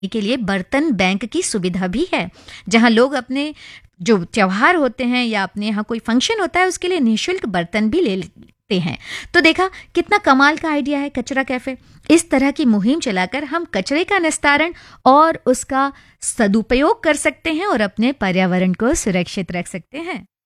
के लिए बर्तन बैंक की सुविधा भी है, जहां लोग अपने जो त्योहार होते हैं या अपने यहाँ कोई फंक्शन होता है उसके लिए निःशुल्क बर्तन भी ले लेते हैं। तो देखा कितना कमाल का आइडिया है कचरा कैफे। इस तरह की मुहिम चलाकर हम कचरे का निस्तारण और उसका सदुपयोग कर सकते हैं और अपने पर्यावरण को सुरक्षित रख सकते हैं।